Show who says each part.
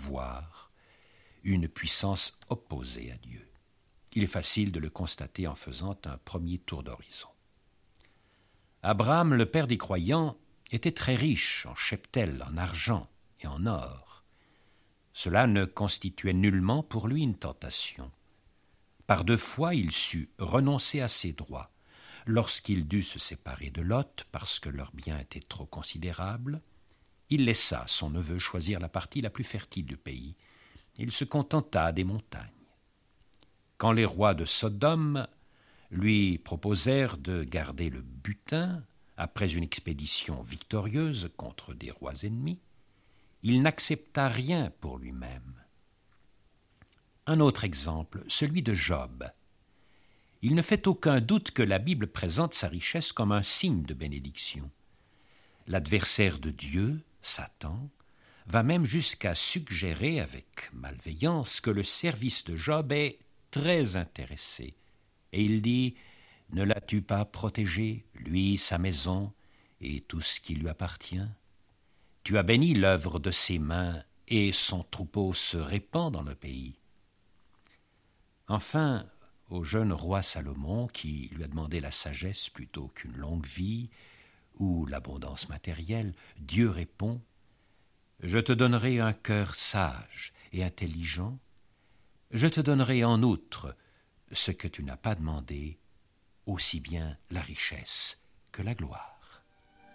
Speaker 1: pouvoir, une puissance opposée à Dieu. Il est facile de le constater en faisant un premier tour d'horizon. Abraham, le père des croyants, était très riche en cheptel, en argent et en or. Cela ne constituait nullement pour lui une tentation. Par 2 fois, il sut renoncer à ses droits. Lorsqu'il dut se séparer de Lot parce que leurs biens étaient trop considérables, il laissa son neveu choisir la partie la plus fertile du pays. Il se contenta des montagnes. Quand les rois de Sodome lui proposèrent de garder le butin après une expédition victorieuse contre des rois ennemis, il n'accepta rien pour lui-même. Un autre exemple, celui de Job. Il ne fait aucun doute que la Bible présente sa richesse comme un signe de bénédiction. L'adversaire de Dieu, Satan, va même jusqu'à suggérer avec malveillance que le service de Job est très intéressé. Et il dit « Ne l'as-tu pas protégé, lui, sa maison et tout ce qui lui appartient? Tu as béni l'œuvre de ses mains et son troupeau se répand dans le pays. » Enfin, au jeune roi Salomon, qui lui a demandé la sagesse plutôt qu'une longue vie ou l'abondance matérielle, Dieu répond « Je te donnerai un cœur sage et intelligent, je te donnerai en outre ce que tu n'as pas demandé, aussi bien la richesse que la gloire. »